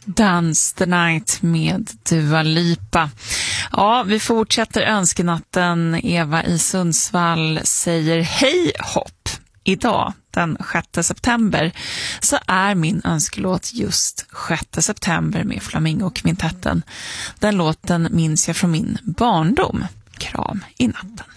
Dance the Night med Dua Lipa. Ja, vi fortsätter önskenatten. Eva i Sundsvall säger hej hopp. Idag, den 6 september, så är min önskelåt just 6 september med Flamingokvintetten. Den låten minns jag från min barndom. Kram i natten.